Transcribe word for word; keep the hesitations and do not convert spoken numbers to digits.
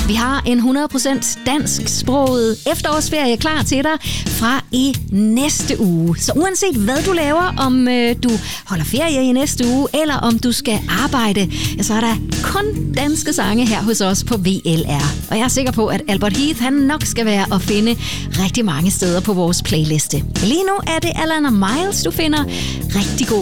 Vi har en hundrede procent dansksproget efterårsferie klar til dig fra i næste uge. Så uanset hvad du laver, om øh, du holder ferie i næste uge, eller om du skal arbejde, ja, så er der kun danske sange her hos os på V L R. Og jeg er sikker på, at Albert Heath han nok skal være at finde rigtig mange steder på vores playliste. Lige nu er det Alana Miles, du finder. Rigtig god